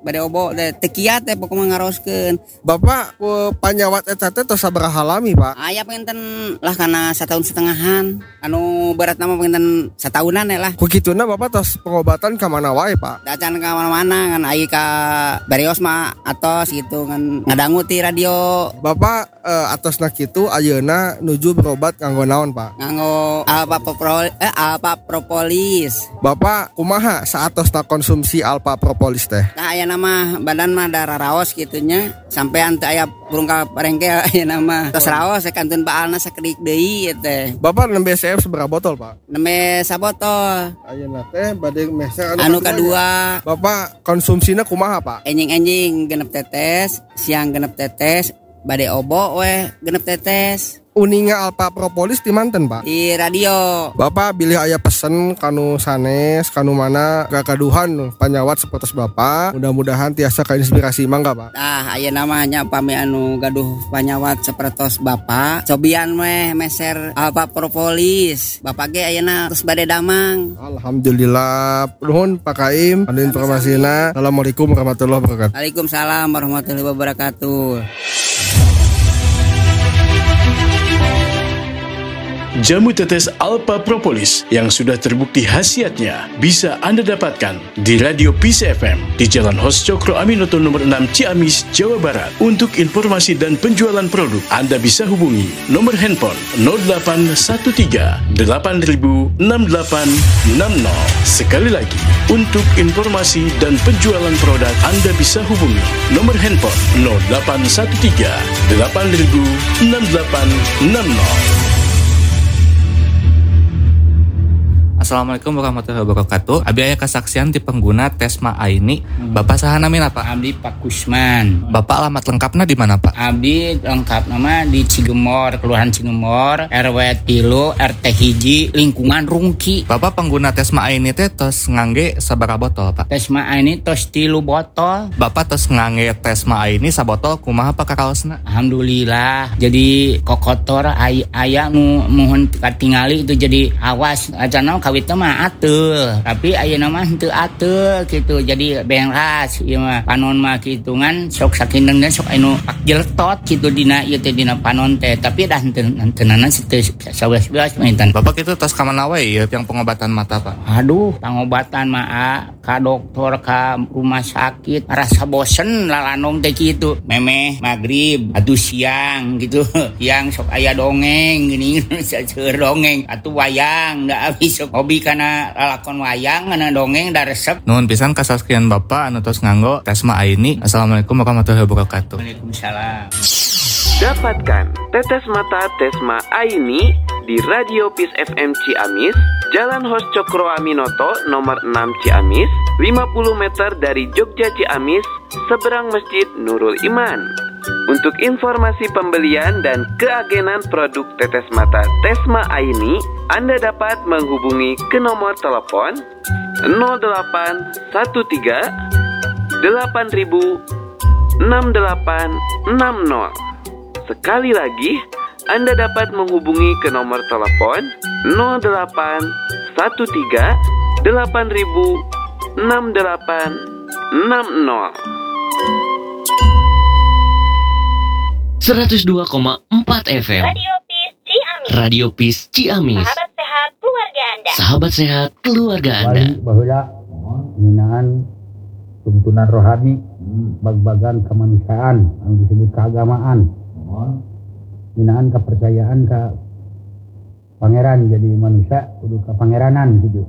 bade obo teh kiat teh pokoknya ngaroskeun. Bapak panyawat eta teh tos sabaraha lami, Pak? Aya pengenten lah kana 1,5 tahunan. Anu berat nama pengenten 1 tahunan lah. Ku kituna Bapak tos pengobatan ka mana wae, Pak? Dacan ka mana-mana ngan ai ka barios mah atos gitu ngan ngadangu ti radio. Bapak atosna kitu ayeuna nuju berobat nganggo naon, Pak? Nganggo Alpha Propolis. Bapak kumaha saatosna konsumsi Alpha Propolis teh? Nah aya nama badan mah darah raos gitunya sampean teu aya burung ka parengke aya nama tos raos kantun baalna sakedik deui teh. Bapak nembe CF seberapa botol, Pak? Nembe sabotol. Ayeuna teh bade mese Anu kadua. Bapak konsumsina kumaha, Pak? Enjing-enjing genep tetes, siang genep tetes, bade obo we genep tetes. Uninga Alpha Propolis di manten, Pak? Di radio. Bapak bilih aya pesen kanu sanes kanu mana kakaduhan panyawat sapotos Bapak. Mudah-mudahan tiasa kainspirasi mangga, Pak. Nah, aya namanya pami anu gaduh panyawat sapertos Bapak. Cobian meh meser Alpha Propolis. Bapak ge ayeuna terus bade damang. Alhamdulillah. Nuhun Pak Kaim anu informasina. Assalamualaikum warahmatullahi wabarakatuh. Waalaikumsalam warahmatullahi wabarakatuh. Jamu tetes Alpha Propolis yang sudah terbukti khasiatnya bisa Anda dapatkan di Radio Peace FM di Jalan Hos Cokro Aminoto nomor 6 Ciamis, Jawa Barat. Untuk informasi dan penjualan produk, Anda bisa hubungi nomor handphone 0813 8000 6860. Sekali lagi, untuk informasi dan penjualan produk, Anda bisa hubungi nomor handphone 0813 8000 6860. Assalamualaikum warahmatullahi wabarakatuh. Abi aya kesaksian di pengguna Tesma Aini. Bapak saha namina, Pak? Abdi Pak Kusman. Bapak alamat lengkapna di mana, Pak? Abdi lengkap nama di Cigemor, Kelurahan Cigemor, RW 3, RT 1, lingkungan Rungki. Bapak pengguna Tesma Aini teh tos ngangge sabaraha botol, Pak? Tesma Aini tos 3 botol. Bapak tos ngangge Tesma Aini sabotol kumaha Pak kakaosna? Alhamdulillah. Jadi kokotor aya nu mohon katingali itu jadi awas acana kawit mah atul, tapi ayeuna mah henteu atul gitu. Jadi beras ieu mah panon mah kitungan sok sakindeung dan sok anu jeltot gitu dina ieu teh dina panon teh, tapi dah henteunan sawelas maintan. Bapak kitu tos ka mana wae ieu yang pengobatan mata, Pak? Aduh, pengobatan mah ka dokter ka rumah sakit rasa bosen lalanong teh kitu. Memeh magrib atuh siang gitu. Siang sok aya dongeng gini seueur dongeng atuh wayang da abis sok hobi kana lalakon wayang kana dongeng da resep. Nuhun pisan kasaskian Bapak anu tos nganggo Tesma Aini. Assalamualaikum warahmatullahi wabarakatuh. Waalaikumsalam. Dapatkan tetes mata Tesma Aini di Radio Peace FM Ciamis, Jalan Hos Cokro Aminoto nomor 6 Ciamis, 50 meter dari Jogja Ciamis, seberang Masjid Nurul Iman. Untuk informasi pembelian dan keagenan produk tetes mata Tesma Aini, Anda dapat menghubungi ke nomor telepon 0813 8000 6860. Sekali lagi, Anda dapat menghubungi ke nomor telepon 0813 8000 6860. 102,4 FM Radio Peace Ciamis. Radio Peace Ciamis. Sahabat sehat keluarga Anda. Sahabat sehat keluarga Anda. Bahwa penghinaan tuntunan rohani, bag-bagan kemanusiaan yang disebut keagamaan, penghinaan kepercayaan ke pangeran jadi manusia kudu ke pangeranan gitu.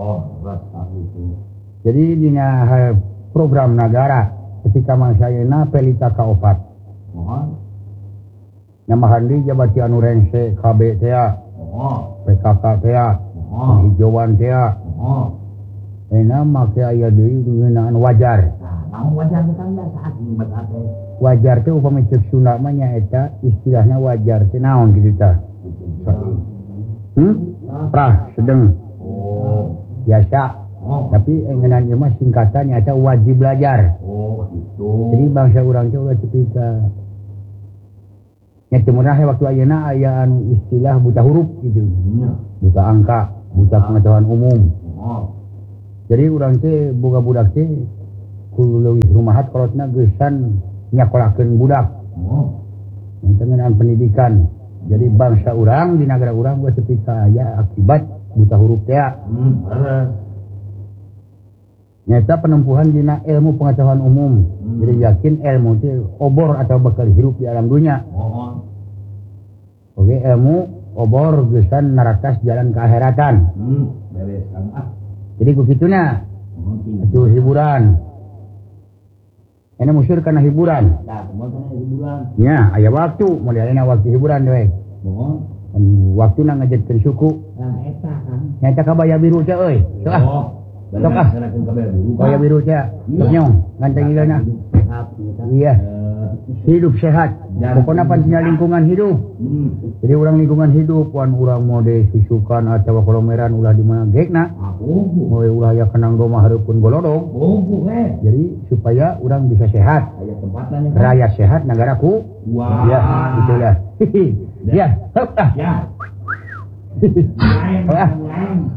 Jadi dina program negara ketika mangsayana pelita ka opat. Nyamahandi jabati anu rengse KB teh, PKK teh, penghijauan teh. Enak make aya deui penghinaan wajar. Wajar kan saat wajar teh upami ceuk Sunda mah nyaeta istilahnya wajar teh naon kitu tah. Prah sedeng. Biasa. Tapi ngeunaan ieu mah singkatan nyaeta wajib belajar. Jadi bangsa urang teh ulah cepika. Nya cemunah waktu ayeuna aya anu istilah buta huruf gitu. Buta angka, buta pengetahuan umum. Jadi urang teh boga budak teh kudu leuwih kumaha kolotna geusan nyakolakeun budak. Ngeunaan pendidikan. Jadi bangsa urang di negara urang geus teu aya akibat buta huruf teh. Nyata penempuhan dina ilmu pengetahuan umum. Jadi yakin ilmu itu obor atau bekal hidup di alam dunia. Oke, ilmu obor geusan narakas jalan ke akhiratan. Jadi begitunya. Itu hiburan. Ini musir karena hiburan. Ya, aya waktu, modelna waktu hiburan dewe. Waktu na ngajetkeun suku. Nyata kabaya biru teh euy. Sok ah. Kabaya biru teh. Sok nyong, nganteng igana. Iya. Hidup sehat. Pokoknya pentingnya lingkungan hidup. Jadi orang lingkungan hidup, wan urang mode susukan atau kolomeran ulah di mana gekna. Moe ulah ya kenang domah hareupeun golodong. Jadi supaya orang bisa sehat. Rakyat sehat, negaraku. Ya, itulah. Ya, hop ah. Ya.